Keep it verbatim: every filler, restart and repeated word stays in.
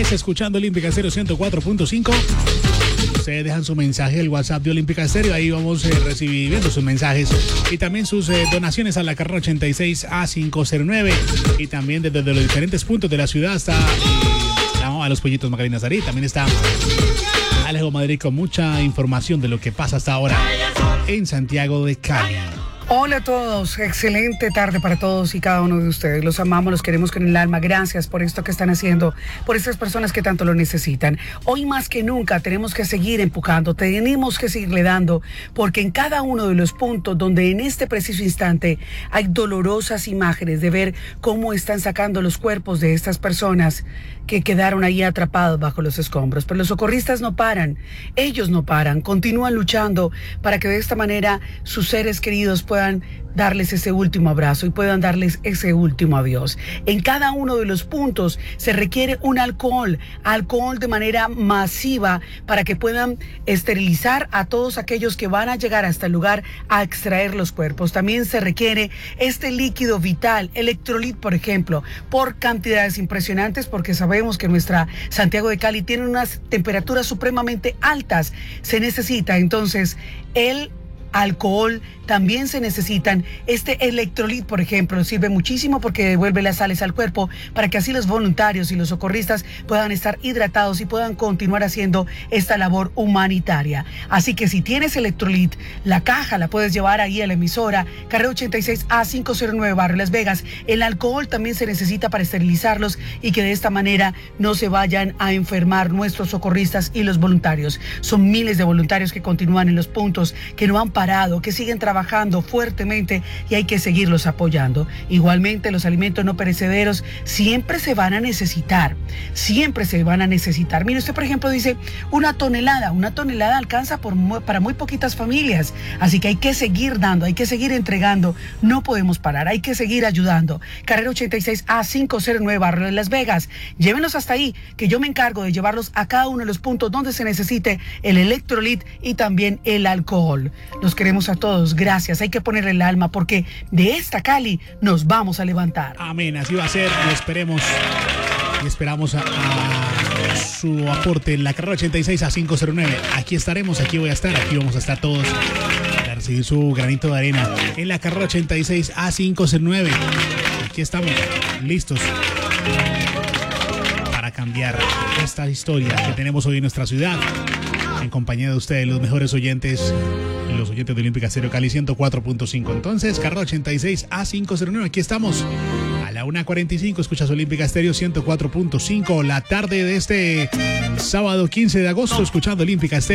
Páez, escuchando Olímpica Estéreo ciento cuatro punto cinco. Ustedes dejan su mensaje al WhatsApp de Olímpica Estéreo. Ahí vamos eh, recibiendo sus mensajes y también sus eh, donaciones a la carrera ochenta y seis A quinientos nueve. Y también desde, desde los diferentes puntos de la ciudad hasta eh, a los Pollitos Macarena Sarí. También está Alejo Madrid con mucha información de lo que pasa hasta ahora en Santiago de Cali. Hola a todos, excelente tarde para todos y cada uno de ustedes. Los amamos, los queremos con el alma. Gracias por esto que están haciendo, por estas personas que tanto lo necesitan. Hoy más que nunca tenemos que seguir empujando, tenemos que seguirle dando, porque en cada uno de los puntos donde en este preciso instante hay dolorosas imágenes de ver cómo están sacando los cuerpos de estas personas que quedaron ahí atrapados bajo los escombros. Pero los socorristas no paran, ellos no paran, continúan luchando para que de esta manera sus seres queridos puedan darles ese último abrazo y puedan darles ese último adiós. En cada uno de los puntos se requiere un alcohol, alcohol de manera masiva para que puedan esterilizar a todos aquellos que van a llegar hasta el lugar a extraer los cuerpos. También se requiere este líquido vital, electrolit, por ejemplo, por cantidades impresionantes, porque sabemos que nuestra Santiago de Cali tiene unas temperaturas supremamente altas. Se necesita entonces el alcohol, también se necesitan este electrolit, por ejemplo, sirve muchísimo porque devuelve las sales al cuerpo para que así los voluntarios y los socorristas puedan estar hidratados y puedan continuar haciendo esta labor humanitaria. Así que si tienes electrolit, la caja la puedes llevar ahí a la emisora, carrera ochenta y seis A quinientos nueve, Barrio Las Vegas. El alcohol también se necesita para esterilizarlos y que de esta manera no se vayan a enfermar nuestros socorristas y los voluntarios. Son miles de voluntarios que continúan en los puntos, que no han parado, que siguen trabajando fuertemente y hay que seguirlos apoyando. Igualmente, los alimentos no perecederos siempre se van a necesitar, siempre se van a necesitar. Mire, usted por ejemplo dice una tonelada, una tonelada alcanza por muy, para muy poquitas familias, así que hay que seguir dando, hay que seguir entregando, no podemos parar, hay que seguir ayudando. Carrera ochenta y seis A quinientos nueve, Barrio de Las Vegas. Llévenlos hasta ahí, que yo me encargo de llevarlos a cada uno de los puntos donde se necesite el electrolit y también el alcohol. Los queremos a todos, gracias. Hay que ponerle el alma porque de esta Cali nos vamos a levantar. Amén, así va a ser y esperemos y esperamos a, a su aporte en la carrera ochenta y seis A quinientos nueve. Aquí estaremos, aquí voy a estar, aquí vamos a estar todos para recibir su granito de arena en la carrera ochenta y seis A quinientos nueve. Aquí estamos, listos para cambiar esta historia que tenemos hoy en nuestra ciudad, en compañía de ustedes, los mejores oyentes, los oyentes de Olímpica Estéreo Cali ciento cuatro punto cinco. Entonces, carrera ochenta y seis A quinientos nueve, aquí estamos a la una cuarenta y cinco, escuchas Olímpica Estéreo ciento cuatro punto cinco, la tarde de este sábado quince de agosto, escuchando Olímpica Estéreo.